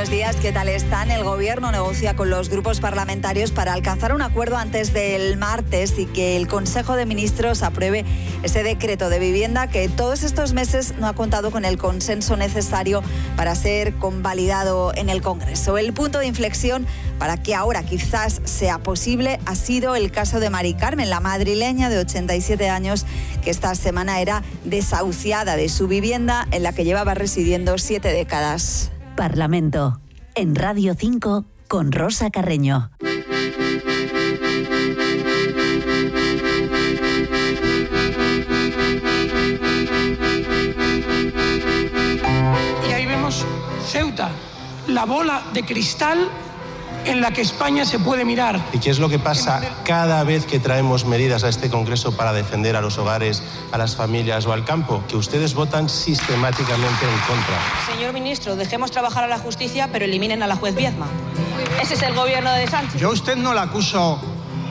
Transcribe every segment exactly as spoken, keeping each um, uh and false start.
buenos días. ¿Qué tal están? El Gobierno negocia con los grupos parlamentarios para alcanzar un acuerdo antes del martes y que el Consejo de Ministros apruebe ese decreto de vivienda que todos estos meses no ha contado con el consenso necesario para ser convalidado en el Congreso. El punto de inflexión para que ahora quizás sea posible ha sido el caso de Mari Carmen, la madrileña de ochenta y siete años que esta semana era desahuciada de su vivienda en la que llevaba residiendo siete décadas. Parlamento, en Radio cinco, con Rosa Carreño. Y ahí vemos Ceuta, la bola de cristal en la que España se puede mirar. ¿Y qué es lo que pasa cada vez que traemos medidas a este Congreso para defender a los hogares, a las familias o al campo? Que ustedes votan sistemáticamente en contra. Señor ministro, dejemos trabajar a la justicia, pero eliminen a la juez Viedma. Ese es el gobierno de Sánchez. Yo a usted no la acuso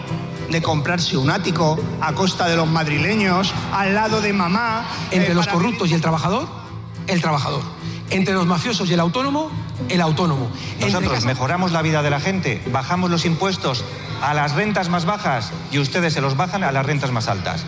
de comprarse un ático a costa de los madrileños, al lado de mamá. Entre eh, los corruptos y el trabajador, el trabajador. Entre los mafiosos y el autónomo, el autónomo. Nosotros Entre... mejoramos la vida de la gente, bajamos los impuestos a las rentas más bajas y ustedes se los bajan a las rentas más altas.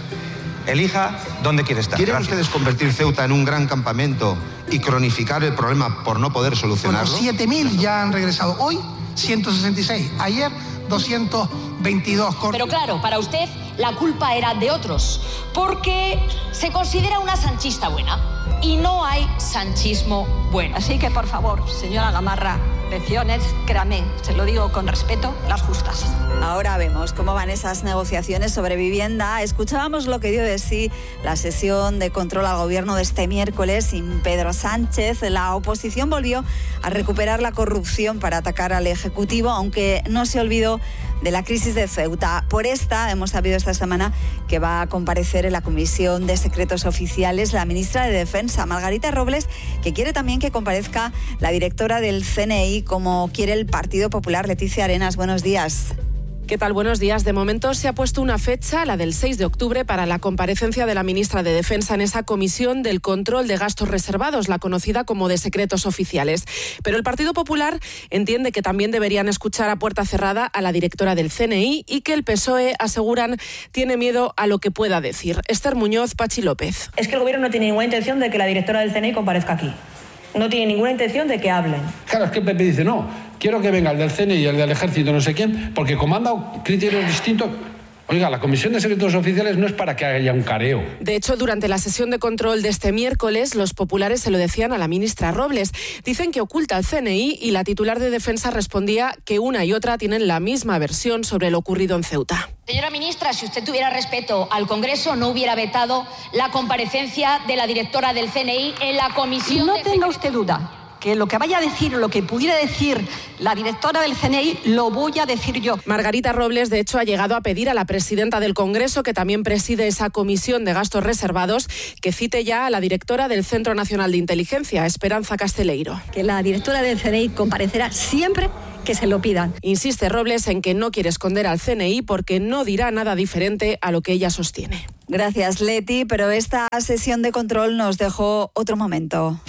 Elija dónde quiere estar. ¿Quieren Gracias. ustedes convertir Ceuta en un gran campamento y cronificar el problema por no poder solucionarlo? Bueno, siete mil ya han regresado. Hoy, ciento sesenta y seis. Ayer, doscientos veintidós. Pero claro, para usted la culpa era de otros, porque se considera una sanchista buena. Y no hay sanchismo bueno. Así que, por favor, señora Gamarra, lecciones, créame, se lo digo con respeto, las justas. Ahora vemos cómo van esas negociaciones sobre vivienda. Escuchábamos lo que dio de sí la sesión de control al gobierno de este miércoles sin Pedro Sánchez. La oposición volvió a recuperar la corrupción para atacar al Ejecutivo, aunque no se olvidó de la crisis de Ceuta. Por esta, hemos sabido esta semana que va a comparecer en la Comisión de Secretos Oficiales la ministra de Defensa, Margarita Robles, que quiere también que comparezca la directora del C N I, como quiere el Partido Popular. Leticia Arenas, buenos días. ¿Qué tal? Buenos días. De momento se ha puesto una fecha, la del seis de octubre, para la comparecencia de la ministra de Defensa en esa comisión del control de gastos reservados, la conocida como de secretos oficiales. Pero el Partido Popular entiende que también deberían escuchar a puerta cerrada a la directora del C N I y que el P S O E, aseguran, tiene miedo a lo que pueda decir. Esther Muñoz, Pachi López. Es que el gobierno no tiene ninguna intención de que la directora del C N I comparezca aquí. No tiene ninguna intención de que hablen. Claro, es que el P P dice, no, quiero que venga el del C N I y el del Ejército, no sé quién, porque como han dado criterios distintos... Oiga, la Comisión de Secretos Oficiales no es para que haya un careo. De hecho, durante la sesión de control de este miércoles, los populares se lo decían a la ministra Robles. Dicen que oculta el C N I y la titular de Defensa respondía que una y otra tienen la misma versión sobre lo ocurrido en Ceuta. Señora ministra, si usted tuviera respeto al Congreso, no hubiera vetado la comparecencia de la directora del C N I en la comisión. No de... tenga usted duda que lo que vaya a decir, lo que pudiera decir la directora del C N I, lo voy a decir yo. Margarita Robles, de hecho, ha llegado a pedir a la presidenta del Congreso, que también preside esa comisión de gastos reservados, que cite ya a la directora del Centro Nacional de Inteligencia, Esperanza Casteleiro. Que la directora del C N I comparecerá siempre que se lo pidan. Insiste Robles en que no quiere esconder al C N I porque no dirá nada diferente a lo que ella sostiene. Gracias, Leti, pero esta sesión de control nos dejó otro momento.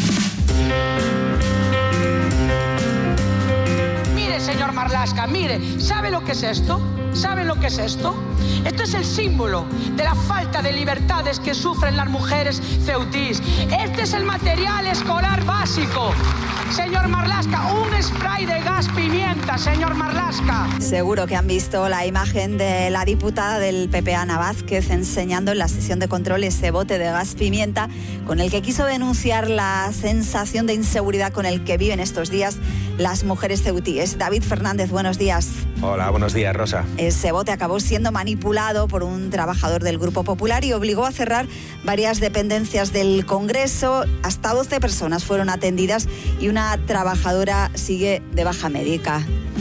Señor Marlaska, mire, ¿sabe lo que es esto? ¿Saben lo que es esto? Esto es el símbolo de la falta de libertades que sufren las mujeres ceutís. Este es el material escolar básico. Señor Marlaska, un spray de gas pimienta, señor Marlaska. Seguro que han visto la imagen de la diputada del P P, Ana Vázquez, enseñando en la sesión de control ese bote de gas pimienta con el que quiso denunciar la sensación de inseguridad con el que viven estos días las mujeres ceutíes. David Fernández, buenos días. Hola, buenos días, Rosa. Ese bote acabó siendo manipulado por un trabajador del Grupo Popular y obligó a cerrar varias dependencias del Congreso. Hasta doce personas fueron atendidas y una trabajadora sigue de baja médica.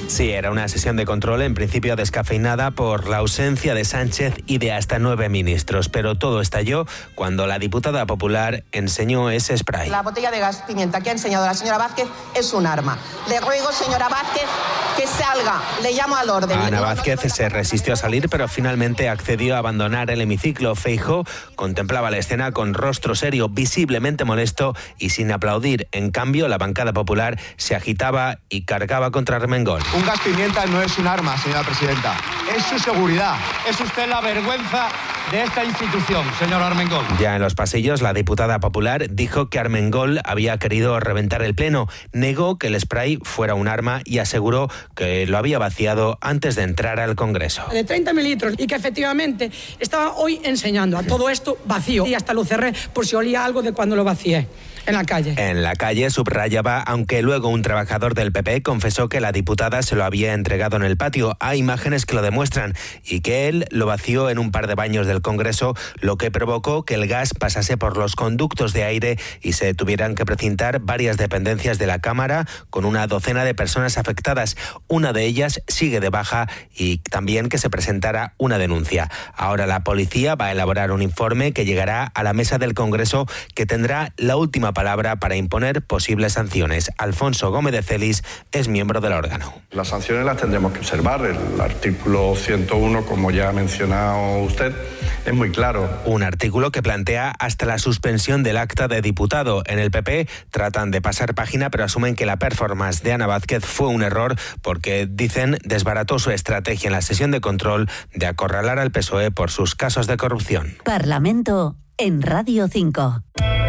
Sí, era una sesión de control en principio descafeinada por la ausencia de Sánchez y de hasta nueve ministros, pero todo estalló cuando la diputada popular enseñó ese spray. La botella de gas pimienta que ha enseñado la señora Vázquez es un arma. Le ruego, señora Vázquez, que salga. Le llamo al orden. Ana Vázquez se resistió a salir, pero finalmente accedió a abandonar el hemiciclo. Feijóo contemplaba la escena con rostro serio, visiblemente molesto y sin aplaudir. En cambio, la bancada popular se agitaba y cargaba contra Armengol. Un gas pimienta no es un arma, señora presidenta. Es su seguridad. Es usted la vergüenza de esta institución, señor Armengol. Ya en los pasillos, la diputada popular dijo que Armengol había querido reventar el pleno. Negó que el spray fuera un arma y aseguró que lo había vaciado antes de entrar al Congreso. De treinta mililitros y que efectivamente estaba hoy enseñando a todo esto vacío y hasta lo cerré por si olía algo de cuando lo vacié. En la calle. En la calle subrayaba, aunque luego un trabajador del P P confesó que la diputada se lo había entregado en el patio. Hay imágenes que lo demuestran y que él lo vació en un par de baños del Congreso, lo que provocó que el gas pasase por los conductos de aire y se tuvieran que precintar varias dependencias de la Cámara con una docena de personas afectadas. Una de ellas sigue de baja y también que se presentara una denuncia. Ahora la policía va a elaborar un informe que llegará a la mesa del Congreso, que tendrá la última palabra para imponer posibles sanciones. Alfonso Gómez de Celis es miembro del órgano. Las sanciones las tendremos que observar. El artículo ciento uno, como ya ha mencionado usted, es muy claro. Un artículo que plantea hasta la suspensión del acta de diputado. En el P P tratan de pasar página, pero asumen que la performance de Ana Vázquez fue un error porque, dicen, desbarató su estrategia en la sesión de control de acorralar al P S O E por sus casos de corrupción. Parlamento en Radio cinco.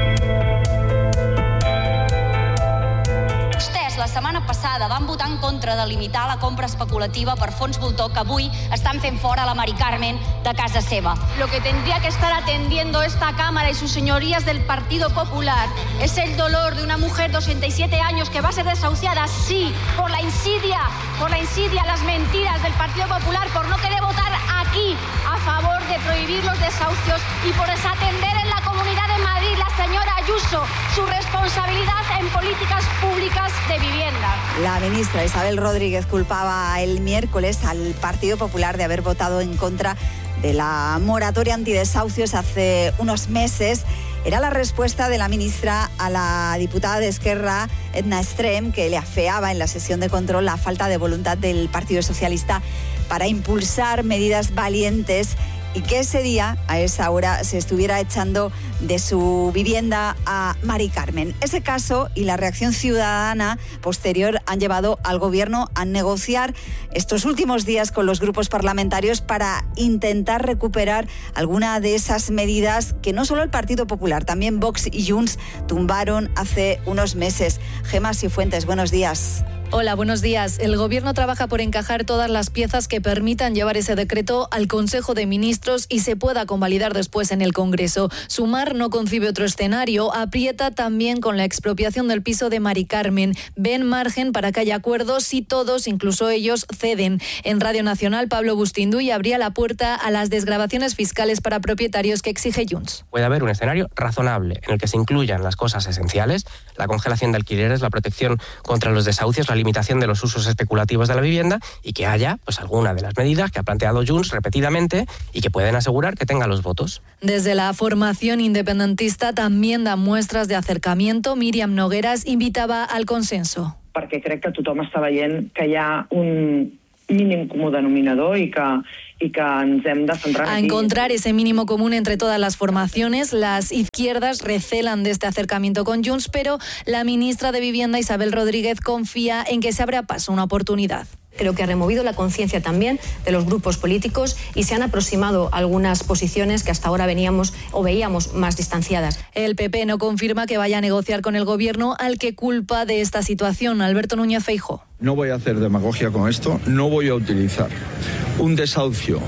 La setmana passada van votar en contra de limitar la compra especulativa per fons voltor que avui estan fent fora a la Mari Carmen de casa seva. Lo que tendría que estar atendiendo esta Cámara y sus señorías del Partido Popular es el dolor de una mujer de ochenta y siete años que va a ser desahuciada, sí, por la insidia, por la insidia, las mentiras del Partido Popular, por no querer votar aquí a favor de prohibir los desahucios y por desatender en la Comunidad de Madrid, la señora Ayuso, su responsabilidad en políticas públicas de vivienda. La ministra Isabel Rodríguez culpaba el miércoles al Partido Popular de haber votado en contra de la moratoria antidesahucios hace unos meses. Era la respuesta de la ministra a la diputada de Esquerra, Edna Estrem, que le afeaba en la sesión de control la falta de voluntad del Partido Socialista para impulsar medidas valientes y que ese día, a esa hora, se estuviera echando de su vivienda a Mari Carmen. Ese caso y la reacción ciudadana posterior han llevado al Gobierno a negociar estos últimos días con los grupos parlamentarios para intentar recuperar alguna de esas medidas que no solo el Partido Popular, también Vox y Junts tumbaron hace unos meses. Gemma Cifuentes, buenos días. Hola, buenos días. El Gobierno trabaja por encajar todas las piezas que permitan llevar ese decreto al Consejo de Ministros y se pueda convalidar después en el Congreso. Sumar no concibe otro escenario. Aprieta también con la expropiación del piso de Mari Carmen. Ven margen para que haya acuerdos si todos, incluso ellos, ceden. En Radio Nacional, Pablo Bustinduy abría la puerta a las desgravaciones fiscales para propietarios que exige Junts. Puede haber un escenario razonable en el que se incluyan las cosas esenciales, la congelación de alquileres, la protección contra los desahucios, la limitación de los usos especulativos de la vivienda y que haya pues alguna de las medidas que ha planteado Junts repetidamente y que pueden asegurar que tenga los votos. Desde la formación independentista también dan muestras de acercamiento. Míriam Nogueras invitaba al consenso. Perquè crec que tothom està veient que hi ha un mínim comú denominador i que y que ens hem de centrar a aquí. Encontrar ese mínimo común entre todas las formaciones. Las izquierdas recelan de este acercamiento con Junts, pero la ministra de Vivienda, Isabel Rodríguez, confía en que se abra paso una oportunidad. Creo que ha removido la conciencia también de los grupos políticos y se han aproximado a algunas posiciones que hasta ahora veníamos o veíamos más distanciadas. El P P no confirma que vaya a negociar con el Gobierno, al que culpa de esta situación Alberto Núñez Feijóo. No voy a hacer demagogia con esto, no voy a utilizar un desahucio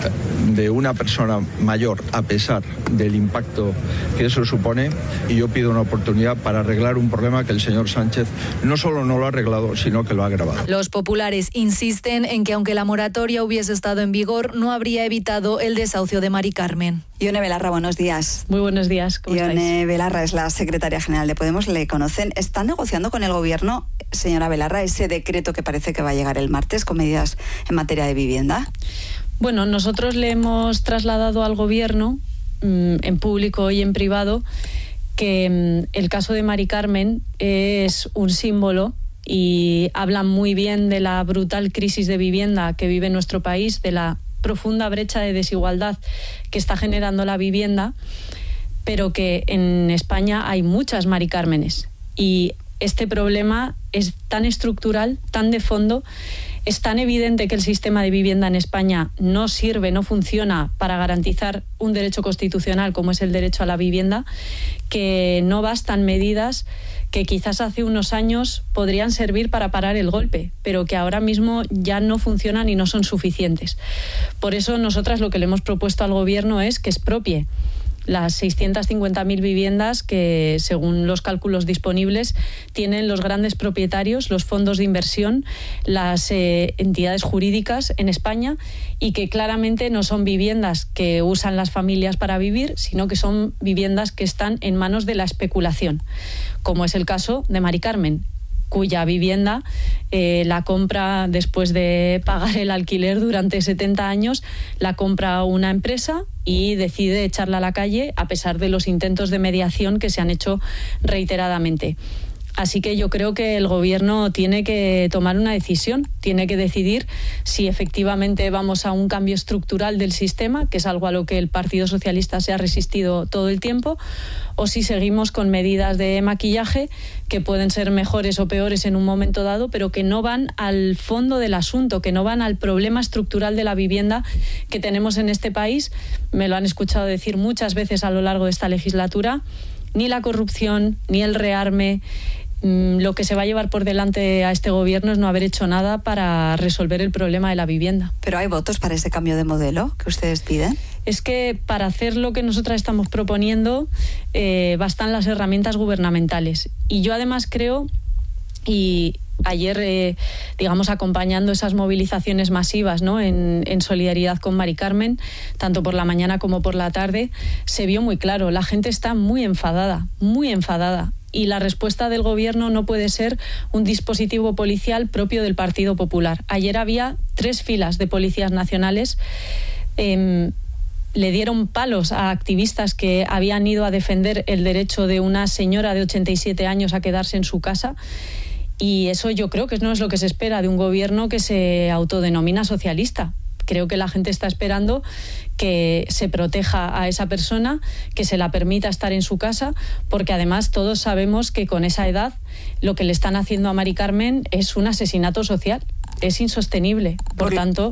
de una persona mayor a pesar del impacto que eso supone, y yo pido una oportunidad para arreglar un problema que el señor Sánchez no solo no lo ha arreglado, sino que lo ha agravado. Los populares insisten en que aunque la moratoria hubiese estado en vigor, no habría evitado el desahucio de Mari Carmen. Ione Belarra, buenos días. Muy buenos días, ¿cómo Ione estáis? Belarra es la secretaria general de Podemos, le conocen. ¿Están negociando con el Gobierno señora Belarra, ese decreto que parece que va a llegar el martes con medidas en materia de vivienda? Bueno, nosotros le hemos trasladado al Gobierno, mmm, en público y en privado, que mmm, el caso de Mari Carmen es un símbolo y habla muy bien de la brutal crisis de vivienda que vive nuestro país, de la profunda brecha de desigualdad que está generando la vivienda, pero que en España hay muchas Mari Cármenes y este problema es tan estructural, tan de fondo, es tan evidente que el sistema de vivienda en España no sirve, no funciona para garantizar un derecho constitucional como es el derecho a la vivienda, que no bastan medidas que quizás hace unos años podrían servir para parar el golpe, pero que ahora mismo ya no funcionan y no son suficientes. Por eso nosotras lo que le hemos propuesto al Gobierno es que expropie las seiscientas cincuenta mil viviendas que, según los cálculos disponibles, tienen los grandes propietarios, los fondos de inversión, las eh, entidades jurídicas en España, y que claramente no son viviendas que usan las familias para vivir, sino que son viviendas que están en manos de la especulación, como es el caso de Mari Carmen, cuya vivienda eh, la compra después de pagar el alquiler durante setenta años, la compra una empresa y decide echarla a la calle a pesar de los intentos de mediación que se han hecho reiteradamente. Así que yo creo que el Gobierno tiene que tomar una decisión, tiene que decidir si efectivamente vamos a un cambio estructural del sistema, que es algo a lo que el Partido Socialista se ha resistido todo el tiempo, o si seguimos con medidas de maquillaje que pueden ser mejores o peores en un momento dado, pero que no van al fondo del asunto, que no van al problema estructural de la vivienda que tenemos en este país. Me lo han escuchado decir muchas veces a lo largo de esta legislatura. Ni la corrupción, ni el rearme. Lo que se va a llevar por delante a este Gobierno es no haber hecho nada para resolver el problema de la vivienda. ¿Pero hay votos para ese cambio de modelo que ustedes piden? Es que para hacer lo que nosotras estamos proponiendo eh, bastan las herramientas gubernamentales. Y yo además creo, y ayer, eh, digamos, acompañando esas movilizaciones masivas, ¿no?, en, en solidaridad con Mari Carmen, tanto por la mañana como por la tarde, se vio muy claro, la gente está muy enfadada, muy enfadada. Y la respuesta del Gobierno no puede ser un dispositivo policial propio del Partido Popular. Ayer había tres filas de policías nacionales. Eh, le dieron palos a activistas que habían ido a defender el derecho de una señora de ochenta y siete años a quedarse en su casa. Y eso yo creo que no es lo que se espera de un Gobierno que se autodenomina socialista. Creo que la gente está esperando que se proteja a esa persona, que se la permita estar en su casa, porque además todos sabemos que con esa edad lo que le están haciendo a Mari Carmen es un asesinato social, es insostenible. Por tanto,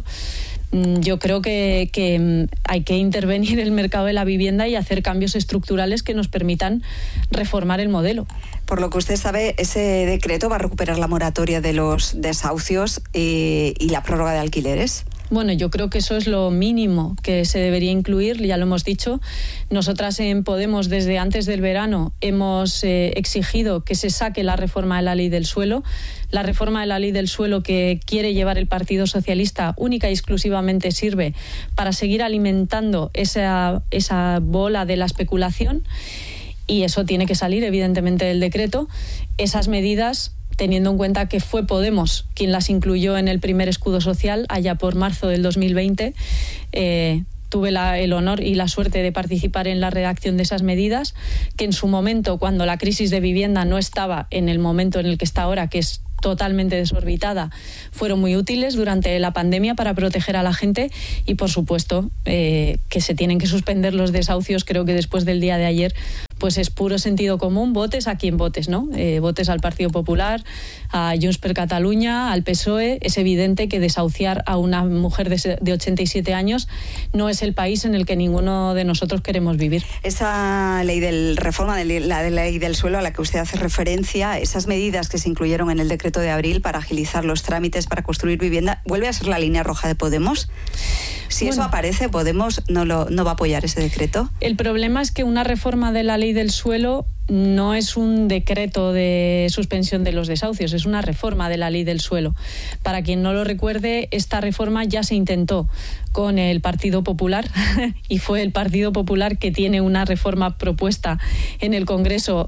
yo creo que, que hay que intervenir el mercado de la vivienda y hacer cambios estructurales que nos permitan reformar el modelo. Por lo que usted sabe, ese decreto va a recuperar la moratoria de los desahucios y, y la prórroga de alquileres. Bueno, yo creo que eso es lo mínimo que se debería incluir, ya lo hemos dicho. Nosotras en Podemos, desde antes del verano, hemos eh, exigido que se saque la reforma de la ley del suelo. La reforma de la ley del suelo que quiere llevar el Partido Socialista única y exclusivamente sirve para seguir alimentando esa, esa bola de la especulación, y eso tiene que salir, evidentemente, del decreto. Esas medidas, teniendo en cuenta que fue Podemos quien las incluyó en el primer escudo social allá por marzo del dos mil veinte. Eh, tuve la, el honor y la suerte de participar en la redacción de esas medidas, que en su momento, cuando la crisis de vivienda no estaba en el momento en el que está ahora, que es totalmente desorbitada, fueron muy útiles durante la pandemia para proteger a la gente. Y por supuesto eh, que se tienen que suspender los desahucios. Creo que después del día de ayer pues es puro sentido común, votes a quien votes, ¿no? Eh, votes al Partido Popular, a Junts per Catalunya, al P S O E. Es evidente que desahuciar a una mujer de, de ochenta y siete años no es el país en el que ninguno de nosotros queremos vivir. Esa ley del reforma de la de ley del suelo a la que usted hace referencia, esas medidas que se incluyeron en el decreto de abril para agilizar los trámites para construir vivienda, ¿vuelve a ser la línea roja de Podemos? Si bueno, eso aparece, ¿Podemos no, lo, no va a apoyar ese decreto? El problema es que una reforma de la ley del suelo no es un decreto de suspensión de los desahucios, es una reforma de la ley del suelo. Para quien no lo recuerde, esta reforma ya se intentó con el Partido Popular y fue el Partido Popular que tiene una reforma propuesta en el Congreso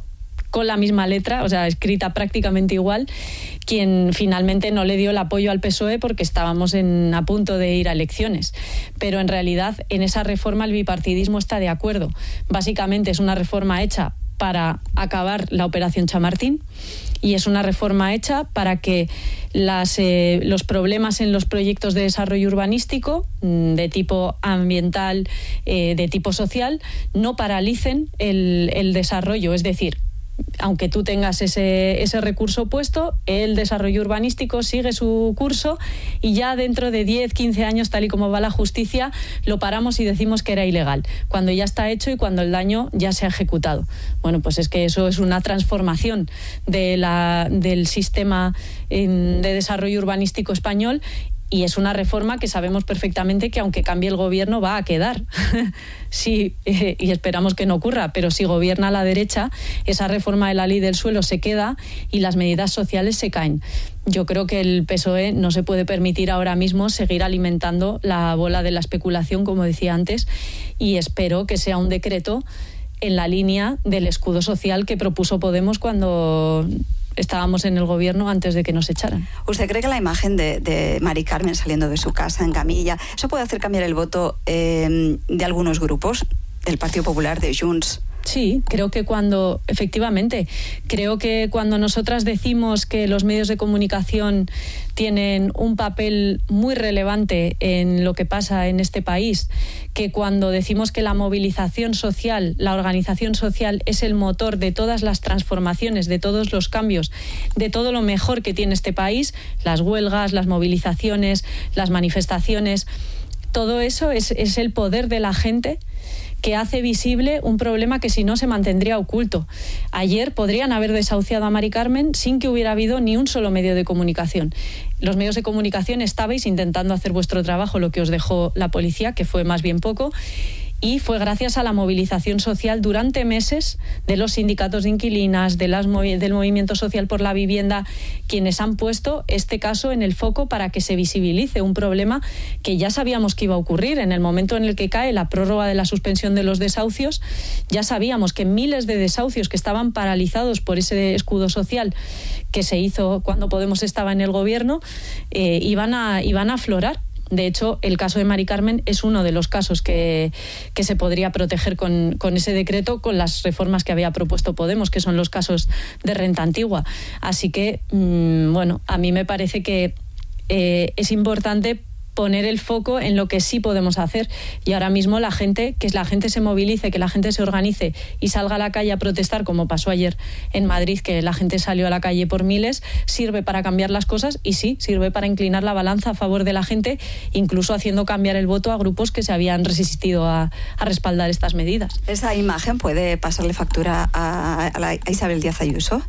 con la misma letra, o sea, escrita prácticamente igual, quien finalmente no le dio el apoyo al P S O E porque estábamos en, a punto de ir a elecciones. Pero en realidad en esa reforma el bipartidismo está de acuerdo. Básicamente es una reforma hecha para acabar la operación Chamartín y es una reforma hecha para que las, eh, los problemas en los proyectos de desarrollo urbanístico de tipo ambiental, eh, de tipo social, no paralicen el, el desarrollo. Es decir, aunque tú tengas ese, ese recurso puesto, el desarrollo urbanístico sigue su curso y ya dentro de diez, quince años, tal y como va la justicia, lo paramos y decimos que era ilegal, cuando ya está hecho y cuando el daño ya se ha ejecutado. Bueno, pues es que eso es una transformación de la, del sistema de desarrollo urbanístico español. Y es una reforma que sabemos perfectamente que aunque cambie el gobierno va a quedar. Sí, eh, y esperamos que no ocurra, pero si gobierna la derecha, esa reforma de la ley del suelo se queda y las medidas sociales se caen. Yo creo que el P S O E no se puede permitir ahora mismo seguir alimentando la bola de la especulación, como decía antes, y espero que sea un decreto en la línea del escudo social que propuso Podemos cuando estábamos en el gobierno antes de que nos echaran. ¿Usted cree que la imagen de, de Mari Carmen saliendo de su casa en camilla, eso puede hacer cambiar el voto eh, de algunos grupos, del Partido Popular, de Junts? Sí, creo que cuando, efectivamente, creo que cuando nosotras decimos que los medios de comunicación tienen un papel muy relevante en lo que pasa en este país, que cuando decimos que la movilización social, la organización social es el motor de todas las transformaciones, de todos los cambios, de todo lo mejor que tiene este país, las huelgas, las movilizaciones, las manifestaciones, todo eso es, es el poder de la gente que hace visible un problema que si no se mantendría oculto. Ayer podrían haber desahuciado a Mari Carmen sin que hubiera habido ni un solo medio de comunicación. Los medios de comunicación estabais intentando hacer vuestro trabajo, lo que os dejó la policía, que fue más bien poco, y fue gracias a la movilización social durante meses de los sindicatos de inquilinas, de las movi- del Movimiento Social por la Vivienda, quienes han puesto este caso en el foco para que se visibilice un problema que ya sabíamos que iba a ocurrir. En el momento en el que cae la prórroga de la suspensión de los desahucios, ya sabíamos que miles de desahucios que estaban paralizados por ese escudo social que se hizo cuando Podemos estaba en el gobierno, eh, iban a, iban a aflorar. De hecho, el caso de Mari Carmen es uno de los casos que, que se podría proteger con, con ese decreto, con las reformas que había propuesto Podemos, que son los casos de renta antigua. Así que, mmm, bueno, a mí me parece que eh, es importante poner el foco en lo que sí podemos hacer, y ahora mismo la gente, que la gente se movilice, que la gente se organice y salga a la calle a protestar, como pasó ayer en Madrid, que la gente salió a la calle por miles, sirve para cambiar las cosas y sí, sirve para inclinar la balanza a favor de la gente, incluso haciendo cambiar el voto a grupos que se habían resistido a, a respaldar estas medidas. ¿Esa imagen puede pasarle factura a, a, la, a Isabel Díaz Ayuso?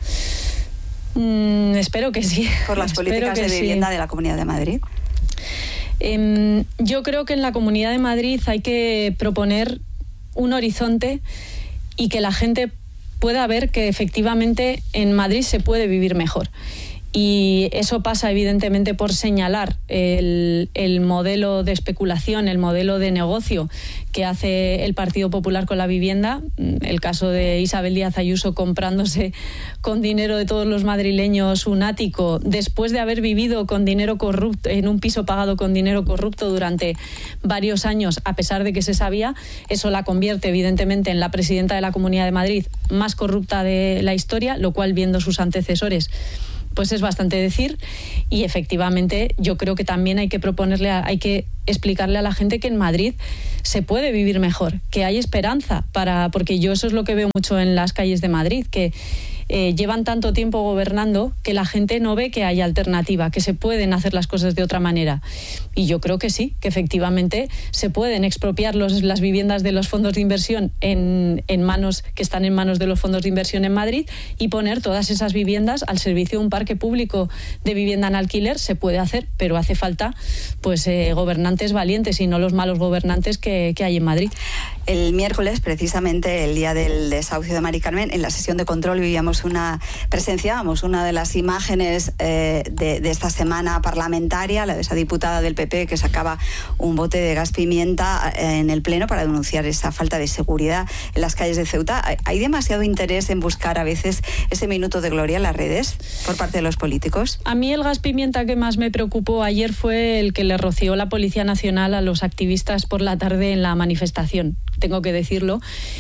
Mm, espero que sí. Por las políticas de vivienda sí. de la Comunidad de Madrid. Eh, yo creo que en la Comunidad de Madrid hay que proponer un horizonte y que la gente pueda ver que efectivamente en Madrid se puede vivir mejor. Y eso pasa evidentemente por señalar el, el modelo de especulación, el modelo de negocio que hace el Partido Popular con la vivienda. El caso de Isabel Díaz Ayuso comprándose con dinero de todos los madrileños un ático después de haber vivido con dinero corrupto, en un piso pagado con dinero corrupto durante varios años, a pesar de que se sabía. Eso la convierte evidentemente en la presidenta de la Comunidad de Madrid más corrupta de la historia, lo cual, viendo sus antecesores, pues es bastante decir. Y efectivamente yo creo que también hay que proponerle, a, hay que explicarle a la gente que en Madrid se puede vivir mejor, que hay esperanza para, porque yo eso es lo que veo mucho en las calles de Madrid, que eh, llevan tanto tiempo gobernando que la gente no ve que hay alternativa, que se pueden hacer las cosas de otra manera. Y yo creo que sí, que efectivamente se pueden expropiar los, las viviendas de los fondos de inversión en, en manos, que están en manos de los fondos de inversión en Madrid, y poner todas esas viviendas al servicio de un parque público de vivienda en alquiler. Se puede hacer, pero hace falta pues eh, gobernantes valientes y no los malos gobernantes que, que hay en Madrid. El miércoles, precisamente el día del desahucio de Mari Carmen, en la sesión de control vivíamos vimos una, presenciábamos una de las imágenes eh, de, de esta semana parlamentaria, la de esa diputada del P P que sacaba un bote de gas pimienta en el Pleno para denunciar esa falta de seguridad en las calles de Ceuta. ¿Hay demasiado interés en buscar a veces ese minuto de gloria en las redes por parte de los políticos? A mí el gas pimienta que más me preocupó ayer fue el que le roció la Policía Nacional a los activistas por la tarde en la manifestación, tengo que decirlo.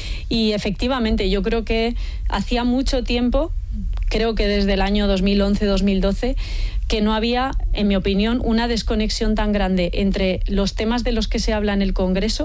Y efectivamente, yo creo que hacía mucho tiempo, creo que desde el año dos mil once dos mil doce, que no había, en mi opinión, una desconexión tan grande entre los temas de los que se habla en el Congreso,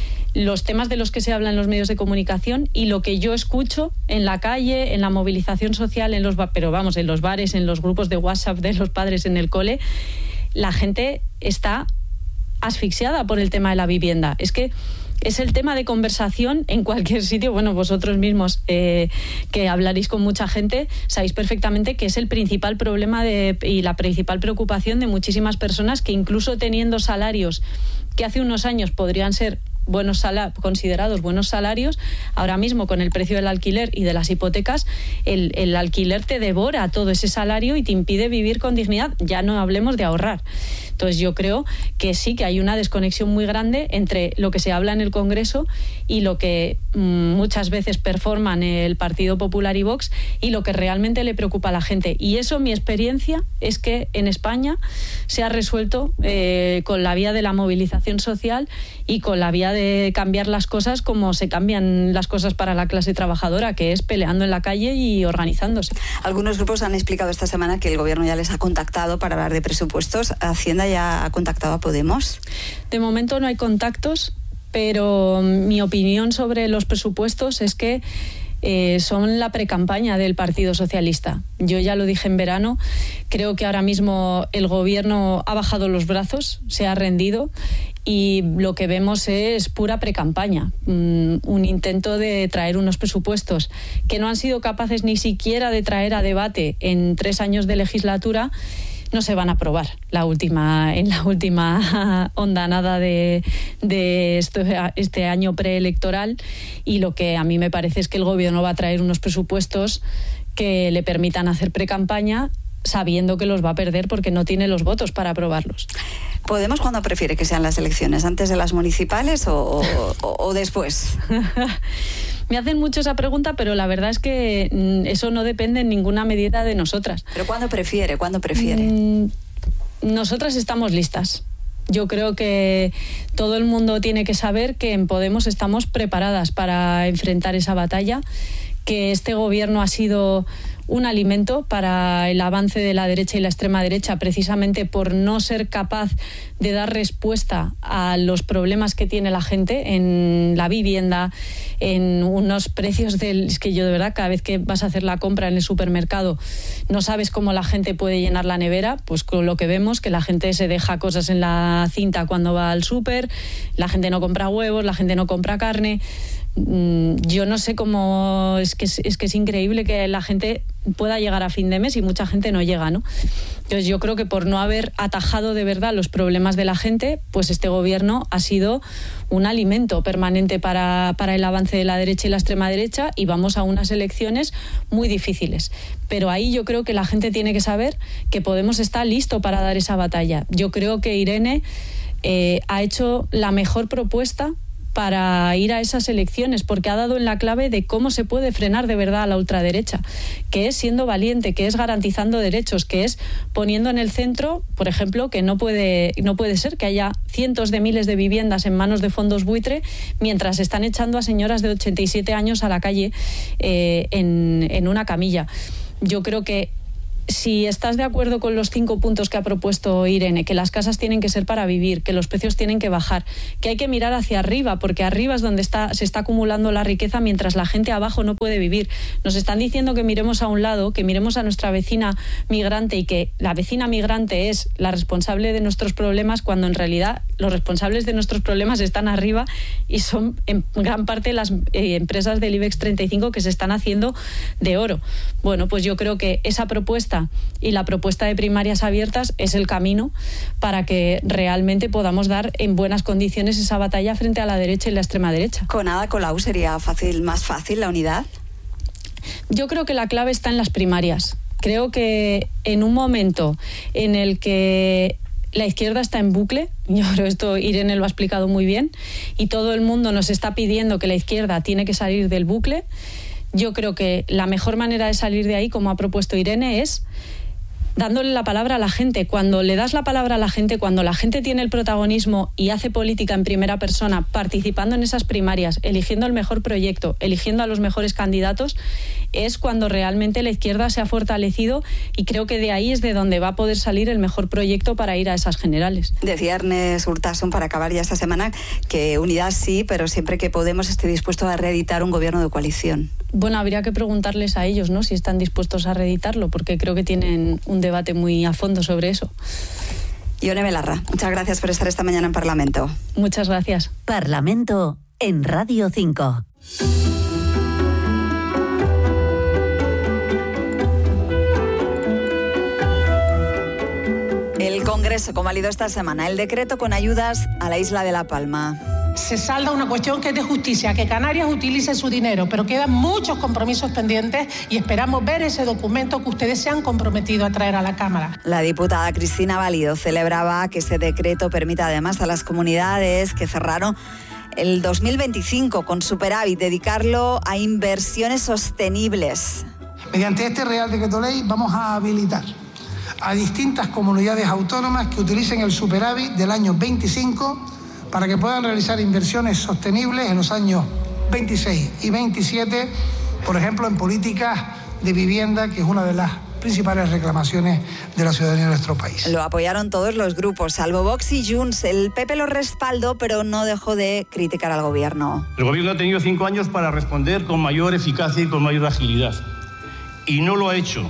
los temas de los que se habla en los medios de comunicación y lo que yo escucho en la calle, en la movilización social, en los pero vamos, en los bares, en los grupos de WhatsApp de los padres en el cole. La gente está asfixiada por el tema de la vivienda. Es que es el tema de conversación en cualquier sitio. Bueno, vosotros mismos eh, que hablaréis con mucha gente, sabéis perfectamente que es el principal problema de, y la principal preocupación de muchísimas personas que incluso teniendo salarios que hace unos años podrían ser buenos sala- considerados buenos salarios, ahora mismo con el precio del alquiler y de las hipotecas, el, el alquiler te devora todo ese salario y te impide vivir con dignidad, ya no hablemos de ahorrar. Entonces yo creo que sí que hay una desconexión muy grande entre lo que se habla en el Congreso y lo que mmm, muchas veces performan el Partido Popular y Vox y lo que realmente le preocupa a la gente. Y eso, mi experiencia, es que en España se ha resuelto eh, con la vía de la movilización social y con la vía de cambiar las cosas como se cambian las cosas para la clase trabajadora, que es peleando en la calle y organizándose. Algunos grupos han explicado esta semana que el Gobierno ya les ha contactado para hablar de presupuestos. Hacienda ya ha contactado a Podemos. De momento no hay contactos, pero mi opinión sobre los presupuestos es que Eh, son la precampaña del Partido Socialista. Yo ya lo dije en verano, creo que ahora mismo el gobierno ha bajado los brazos, se ha rendido y lo que vemos es pura precampaña, mm, un intento de traer unos presupuestos que no han sido capaces ni siquiera de traer a debate en tres años de legislatura. No se van a aprobar la última, en la última ondanada de, de este, este año preelectoral, y lo que a mí me parece es que el gobierno va a traer unos presupuestos que le permitan hacer precampaña sabiendo que los va a perder porque no tiene los votos para aprobarlos. ¿Podemos cuándo prefiere que sean las elecciones? ¿Antes de las municipales o, o, o después? Me hacen mucho esa pregunta, pero la verdad es que eso no depende en ninguna medida de nosotras. ¿Pero cuándo prefiere? ¿Cuándo prefiere? Mm, nosotras estamos listas. Yo creo que todo el mundo tiene que saber que en Podemos estamos preparadas para enfrentar esa batalla, que este gobierno ha sido un alimento para el avance de la derecha y la extrema derecha, precisamente por no ser capaz de dar respuesta a los problemas que tiene la gente en la vivienda, en unos precios del... Es que yo de verdad, cada vez que vas a hacer la compra en el supermercado, no sabes cómo la gente puede llenar la nevera, pues con lo que vemos, que la gente se deja cosas en la cinta cuando va al súper, la gente no compra huevos, la gente no compra carne. Yo no sé cómo, es que es, es que es increíble que la gente pueda llegar a fin de mes y mucha gente no llega, ¿no? Entonces yo creo que por no haber atajado de verdad los problemas de la gente, pues este gobierno ha sido un alimento permanente para, para el avance de la derecha y la extrema derecha, y vamos a unas elecciones muy difíciles. Pero ahí yo creo que la gente tiene que saber que Podemos está listo para dar esa batalla. Yo creo que Irene eh, ha hecho la mejor propuesta para ir a esas elecciones, porque ha dado en la clave de cómo se puede frenar de verdad a la ultraderecha, que es siendo valiente, que es garantizando derechos, que es poniendo en el centro, por ejemplo, que no puede, no puede ser que haya cientos de miles de viviendas en manos de fondos buitre mientras están echando a señoras de ochenta y siete años a la calle eh, en, en una camilla. Yo creo que si estás de acuerdo con los cinco puntos que ha propuesto Irene, que las casas tienen que ser para vivir, que los precios tienen que bajar, que hay que mirar hacia arriba, porque arriba es donde está, se está acumulando la riqueza mientras la gente abajo no puede vivir. Nos están diciendo que miremos a un lado, que miremos a nuestra vecina migrante y que la vecina migrante es la responsable de nuestros problemas, cuando en realidad los responsables de nuestros problemas están arriba y son en gran parte las eh, empresas del IBEX treinta y cinco que se están haciendo de oro. Bueno, pues yo creo que esa propuesta y la propuesta de primarias abiertas es el camino para que realmente podamos dar en buenas condiciones esa batalla frente a la derecha y la extrema derecha. ¿Con Ada Colau sería fácil, más fácil la unidad? Yo creo que la clave está en las primarias. Creo que en un momento en el que la izquierda está en bucle, yo creo esto Irene lo ha explicado muy bien, y todo el mundo nos está pidiendo que la izquierda tiene que salir del bucle, yo creo que la mejor manera de salir de ahí, como ha propuesto Irene, es dándole la palabra a la gente. Cuando le das la palabra a la gente, cuando la gente tiene el protagonismo y hace política en primera persona, participando en esas primarias, eligiendo el mejor proyecto, eligiendo a los mejores candidatos, es cuando realmente la izquierda se ha fortalecido, y creo que de ahí es de donde va a poder salir el mejor proyecto para ir a esas generales. Decía Ernest Urtasun, para acabar ya esta semana, que unidad sí, pero siempre que Podemos esté dispuesto a reeditar un gobierno de coalición. Bueno, habría que preguntarles a ellos, ¿no?, si están dispuestos a reeditarlo, porque creo que tienen un debate muy a fondo sobre eso. Ione Belarra, muchas gracias por estar esta mañana en Parlamento. Muchas gracias. Parlamento en Radio cinco. El Congreso convalidó esta semana el decreto con ayudas a la isla de La Palma. Se salda una cuestión que es de justicia, que Canarias utilice su dinero, pero quedan muchos compromisos pendientes y esperamos ver ese documento que ustedes se han comprometido a traer a la Cámara. La diputada Cristina Valido celebraba que ese decreto permita además a las comunidades que cerraron el dos mil veinticinco con superávit dedicarlo a inversiones sostenibles. Mediante este Real Decreto Ley vamos a habilitar a distintas comunidades autónomas que utilicen el superávit del año veinticinco para que puedan realizar inversiones sostenibles en los años veintiséis y veintisiete, por ejemplo, en políticas de vivienda, que es una de las principales reclamaciones de la ciudadanía de nuestro país. Lo apoyaron todos los grupos, salvo Vox y Junts. El P P lo respaldó, pero no dejó de criticar al gobierno. El gobierno ha tenido cinco años para responder con mayor eficacia y con mayor agilidad, y no lo ha hecho.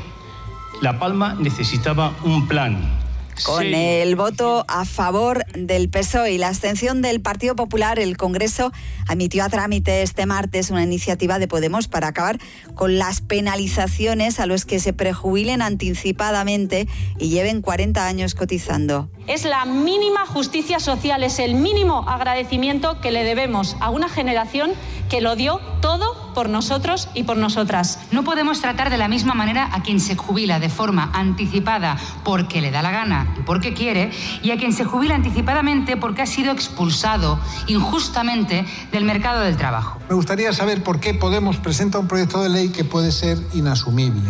La Palma necesitaba un plan. Con el voto a favor del P S O E y la abstención del Partido Popular, el Congreso admitió a trámite este martes una iniciativa de Podemos para acabar con las penalizaciones a los que se prejubilen anticipadamente y lleven cuarenta años cotizando. Es la mínima justicia social, es el mínimo agradecimiento que le debemos a una generación que lo dio todo por nosotros y por nosotras. No podemos tratar de la misma manera a quien se jubila de forma anticipada porque le da la gana y porque quiere, y a quien se jubila anticipadamente porque ha sido expulsado injustamente del mercado del trabajo. Me gustaría saber por qué Podemos presenta un proyecto de ley que puede ser inasumible.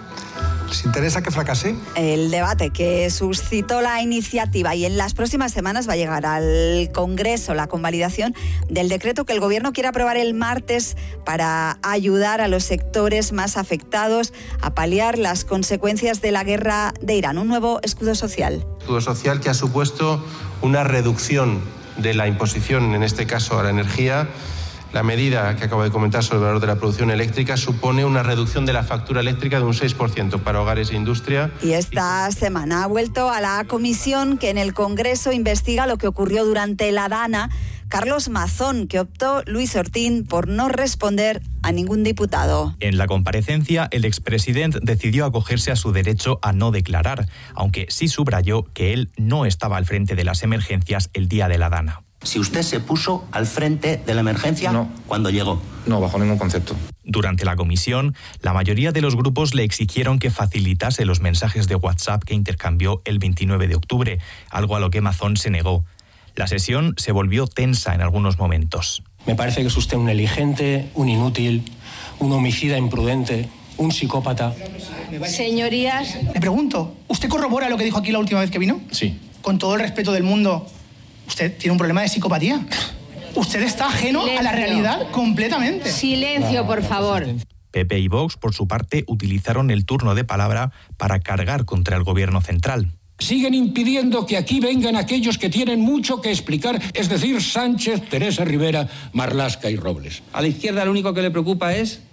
¿Les interesa que fracase? El debate que suscitó la iniciativa, y en las próximas semanas va a llegar al Congreso la convalidación del decreto que el Gobierno quiere aprobar el martes para ayudar a los sectores más afectados a paliar las consecuencias de la guerra de Irán. Un nuevo escudo social. Escudo social que ha supuesto una reducción de la imposición, en este caso a la energía. La medida que acabo de comentar sobre el valor de la producción eléctrica supone una reducción de la factura eléctrica de un seis por ciento para hogares e industria. Y esta semana ha vuelto a la comisión que en el Congreso investiga lo que ocurrió durante la Dana Carlos Mazón, que optó Luis Ortín por no responder a ningún diputado. En la comparecencia, el expresidente decidió acogerse a su derecho a no declarar, aunque sí subrayó que él no estaba al frente de las emergencias el día de la Dana. Si usted se puso al frente de la emergencia no. cuando llegó. No, bajo ningún concepto. Durante la comisión, la mayoría de los grupos le exigieron que facilitase los mensajes de WhatsApp que intercambió el veintinueve de octubre, algo a lo que Mazón se negó. La sesión se volvió tensa en algunos momentos. Me parece que es usted un negligente, un inútil, un homicida imprudente, un psicópata. Señorías... Le pregunto, ¿usted corrobora lo que dijo aquí la última vez que vino? Sí. Con todo el respeto del mundo... ¿Usted tiene un problema de psicopatía? Usted está ajeno Silencio. a la realidad completamente. Silencio, por favor. P P y Vox, por su parte, utilizaron el turno de palabra para cargar contra el gobierno central. Siguen impidiendo que aquí vengan aquellos que tienen mucho que explicar, es decir, Sánchez, Teresa Rivera, Marlaska y Robles. A la izquierda lo único que le preocupa es